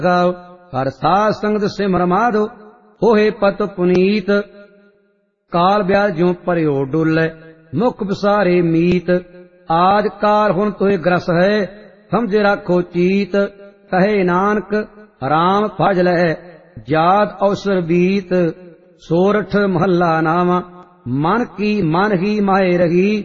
ਗਾਓ। ਹਰ ਸਾਧ ਸੰਗਤ ਸਿਮਰ ਮਾਧੋ ਹੋਏ ਪਤ ਪੁਨੀਤ। ਕਾਲ ਬਿਆਦ ਜਿਉ ਭਰਿਓ ਡੋਲੇ ਮੁਖ ਵਿਸਾਰੇ ਮੀਤ। ਆਜ ਕਾਰ ਹੁਣ ਤੋਏ ਗ੍ਰਸ ਹੈ ਸਮਝ ਰਾਖੋ ਚੀਤ। ਕਹੇ ਨਾਨਕ ਰਾਮ ਭਜ ਲੈ ਜਾਤ ਅਵਸਰ ਬੀਤ। ਸੋਰਠ ਮਹੱਲਾ ਨਾਵਾਂ। ਮਨ ਕੀ ਮਨ ਹੀ ਮਾਏ ਰਹੀ